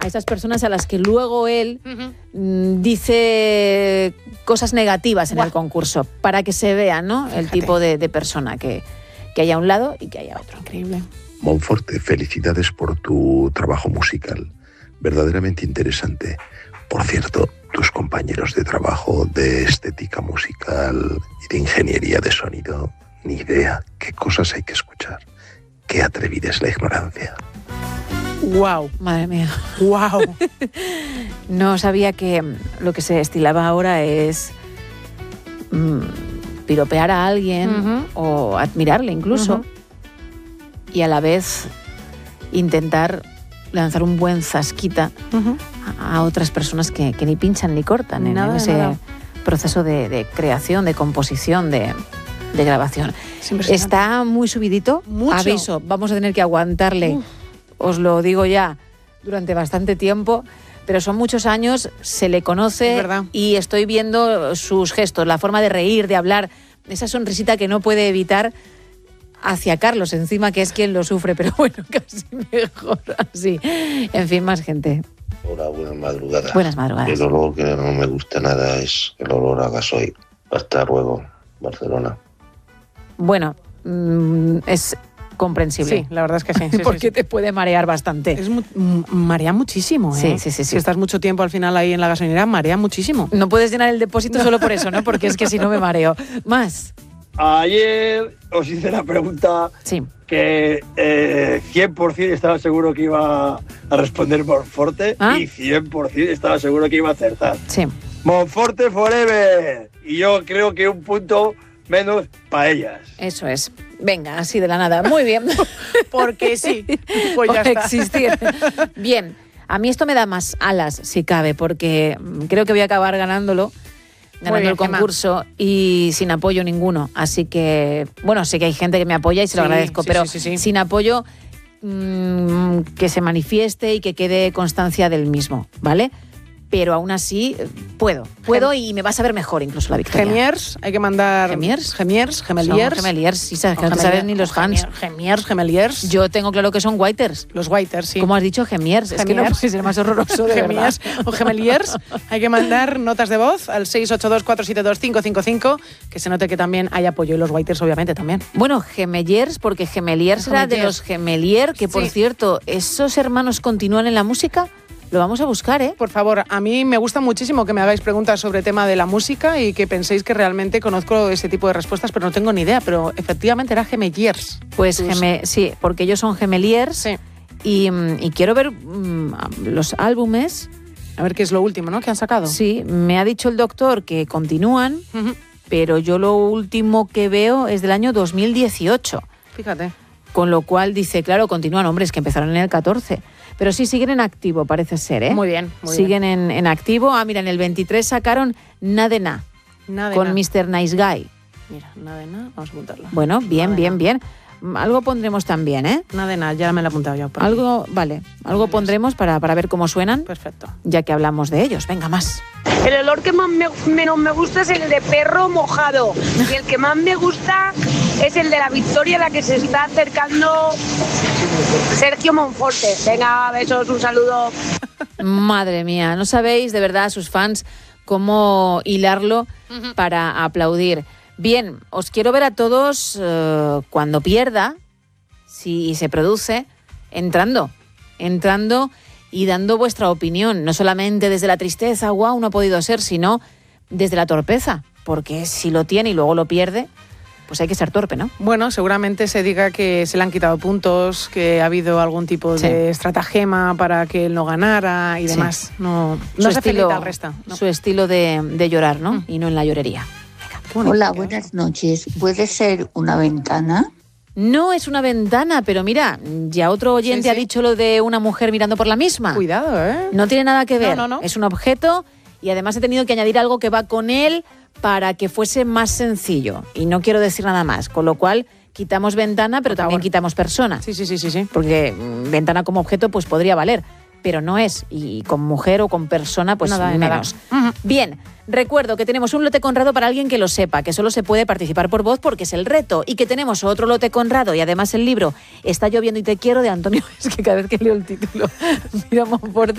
esas personas a las que luego él dice cosas negativas en el concurso, para que se vea, ¿no? Fíjate. El tipo de persona que hay a un lado y que hay a otro. Increíble. Monforte, felicidades por tu trabajo musical, verdaderamente interesante. Por cierto, tus compañeros de trabajo de estética musical y de ingeniería de sonido, ni idea qué cosas hay que escuchar. Qué atrevida es la ignorancia. ¡Guau! Madre mía. ¡Guau! No sabía que lo que se estilaba ahora es piropear a alguien o admirarle incluso y a la vez intentar lanzar un buen zasquita a otras personas que ni pinchan ni cortan en ese proceso de creación, de composición, de grabación. Está muy subidito. Mucho. Aviso, vamos a tener que aguantarle. Os lo digo ya, durante bastante tiempo, pero son muchos años, se le conoce y estoy viendo sus gestos, la forma de reír, de hablar, esa sonrisita que no puede evitar hacia Carlos, encima que es quien lo sufre, pero bueno, casi mejor así. En fin, más gente. Hola, buenas madrugadas. Buenas madrugadas. El olor que no me gusta nada es el olor a gasoil. Hasta luego, Barcelona. Bueno, es comprensible. Sí, la verdad es que sí. Porque te puede marear bastante. Marea muchísimo, ¿eh? Sí. Si estás mucho tiempo al final ahí en la gasolinera, marea muchísimo. No puedes llenar el depósito solo por eso, ¿no? Porque es que si no me mareo. Más. Ayer os hice la pregunta que 100% estaba seguro que iba a responder Monforte y 100% estaba seguro que iba a acertar. Sí. Monforte forever. Y yo creo que un punto menos para ellas. Eso es. Venga, así de la nada. Muy bien. Porque sí. Pues ya por está. Existir. Bien. A mí esto me da más alas, si cabe, porque creo que voy a acabar ganando el concurso y sin apoyo ninguno. Así que, bueno, sé que hay gente que me apoya y se lo agradezco, pero sin apoyo que se manifieste y que quede constancia del mismo, ¿vale? Pero aún así puedo y me vas a ver mejor incluso la victoria. Gemiers, hay que mandar... Gemeliers. Sí, sabes, que no te saben ni los fans. Gemeliers. Yo tengo claro que son whiters. Los whiters, sí. ¿Cómo has dicho? Gemiers. Es que no puede ser más horroroso de Gemiers o Gemeliers. Hay que mandar notas de voz al 682-472-555, que se note que también hay apoyo, y los whiters obviamente también. Bueno, Gemeliers, porque Gemeliers era de los Gemelier, que por cierto, ¿esos hermanos continúan en la música? Lo vamos a buscar, ¿eh? Por favor, a mí me gusta muchísimo que me hagáis preguntas sobre el tema de la música y que penséis que realmente conozco ese tipo de respuestas, pero no tengo ni idea. Pero efectivamente era Gemeliers. Pues sí, porque ellos son Gemeliers. Sí. Y quiero ver los álbumes. A ver qué es lo último, ¿no? Que han sacado. Sí, me ha dicho el doctor que continúan, pero yo lo último que veo es del año 2018. Fíjate. Con lo cual dice, claro, continúan, hombre, es que empezaron en el 14. Pero sí, siguen en activo, parece ser, ¿eh? Muy bien. Siguen en activo. Ah, mira, en el 23 sacaron Nadena con Mr. Nice Guy. Mira, Nadena, vamos a apuntarla. Bueno, bien. Algo pondremos también, ¿eh? Nadena, ya me la he apuntado yo. Algo pondremos para ver cómo suenan. Perfecto. Ya que hablamos de ellos. Venga, más. El olor que menos me gusta es el de perro mojado. Y el que más me gusta es el de la victoria a la que se está acercando Sergio Monforte. Venga, besos, un saludo. Madre mía, no sabéis de verdad sus fans cómo hilarlo para aplaudir. Bien, os quiero ver a todos cuando pierda, si se produce, entrando y dando vuestra opinión, no solamente desde la tristeza, no ha podido ser, sino desde la torpeza, porque si lo tiene y luego lo pierde, pues hay que ser torpe, ¿no? Bueno, seguramente se diga que se le han quitado puntos, que ha habido algún tipo de estratagema para que él no ganara y demás. No se felicita al resto. No. Su estilo de llorar, ¿no? Y no en la llorería. Venga. Hola, buenas noches. ¿Puede ser una ventana? No es una ventana, pero mira, ya otro oyente ha dicho lo de una mujer mirando por la misma. Cuidado, ¿eh? No tiene nada que ver. No. Es un objeto y además he tenido que añadir algo que va con él para que fuese más sencillo. Y no quiero decir nada más, con lo cual quitamos ventana, pero también quitamos persona. Sí. Porque ventana como objeto pues podría valer, pero no es. Y con mujer o con persona pues menos. Bien, recuerdo que tenemos un lote Conrado para alguien que lo sepa, que solo se puede participar por voz porque es el reto, y que tenemos otro lote Conrado y además el libro Está lloviendo y te quiero de Antonio. Es que cada vez que leo el título, mira, Monforte.